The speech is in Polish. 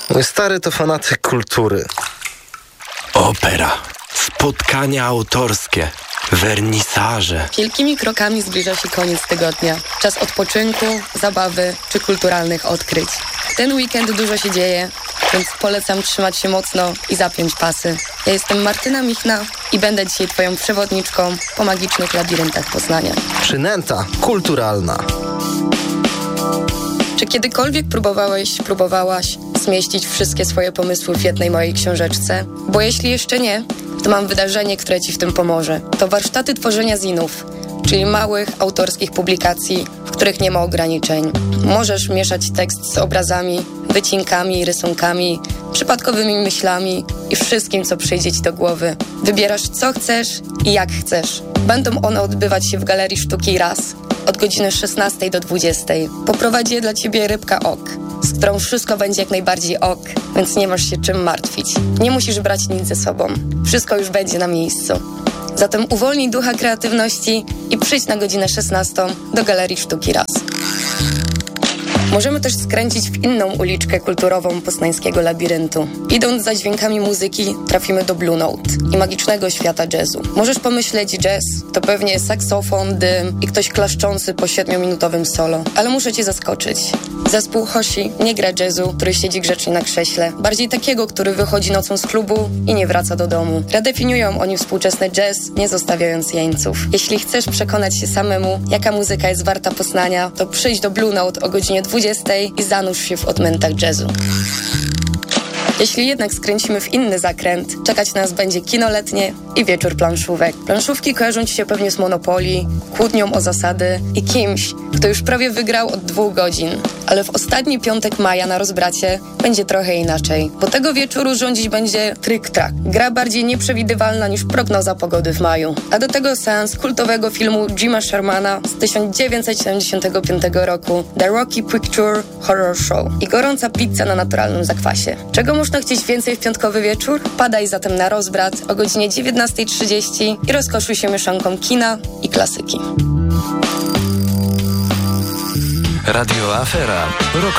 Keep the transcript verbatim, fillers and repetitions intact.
Mój stary to fanatyk kultury. Opera, spotkania autorskie, wernisaże. Wielkimi krokami zbliża się koniec tygodnia. Czas odpoczynku, zabawy czy kulturalnych odkryć. Ten weekend dużo się dzieje, więc polecam trzymać się mocno i zapiąć pasy. Ja jestem Martyna Michna i będę dzisiaj Twoją przewodniczką po magicznych labiryntach Poznania. Przynęta kulturalna. Czy kiedykolwiek próbowałeś, próbowałaś zmieścić wszystkie swoje pomysły w jednej mojej książeczce? Bo jeśli jeszcze nie, to mam wydarzenie, które Ci w tym pomoże. To warsztaty tworzenia zinów, czyli małych, autorskich publikacji, w których nie ma ograniczeń. Możesz mieszać tekst z obrazami, wycinkami, rysunkami, przypadkowymi myślami i wszystkim, co przyjdzie Ci do głowy. Wybierasz, co chcesz i jak chcesz. Będą one odbywać się w Galerii Sztuki Raz od godziny szesnastej do dwudziestej. Poprowadzi je dla Ciebie Rybka Ok, z którą wszystko będzie jak najbardziej ok, więc nie masz się czym martwić. Nie musisz brać nic ze sobą. Wszystko już będzie na miejscu. Zatem uwolnij ducha kreatywności i przyjdź na godzinę szesnastą do Galerii Sztuki Raz. Możemy też skręcić w inną uliczkę kulturową poznańskiego labiryntu. Idąc za dźwiękami muzyki, trafimy do Blue Note i magicznego świata jazzu. Możesz pomyśleć, jazz to pewnie saksofon, dym i ktoś klaszczący po siedmiominutowym solo. Ale muszę Cię zaskoczyć. Zespół Hoshi nie gra jazzu, który siedzi grzecznie na krześle. Bardziej takiego, który wychodzi nocą z klubu i nie wraca do domu. Redefiniują oni współczesny jazz, nie zostawiając jeńców. Jeśli chcesz przekonać się samemu, jaka muzyka jest warta poznania, to przyjdź do Blue Note o godzinie dwudziestej i zanurz się w odmętach jazzu. Jeśli jednak skręcimy w inny zakręt, czekać nas będzie kino letnie i wieczór planszówek. Planszówki kojarzą Ci się pewnie z Monopoly, kłótnią o zasady i kimś, kto już prawie wygrał od dwóch godzin. Ale w ostatni piątek maja na rozbracie będzie trochę inaczej, bo tego wieczoru rządzić będzie tryk-trak. Gra bardziej nieprzewidywalna niż prognoza pogody w maju. A do tego seans kultowego filmu Jima Shermana z tysiąc dziewięćset siedemdziesiątego piątego roku The Rocky Picture Horror Show i gorąca pizza na naturalnym zakwasie. Czego można chcieć więcej w piątkowy wieczór? Padaj zatem na rozbrat o godzinie dziewiętnastej trzydzieści i rozkoszuj się mieszanką kina i klasyki. Radio Afera. Rok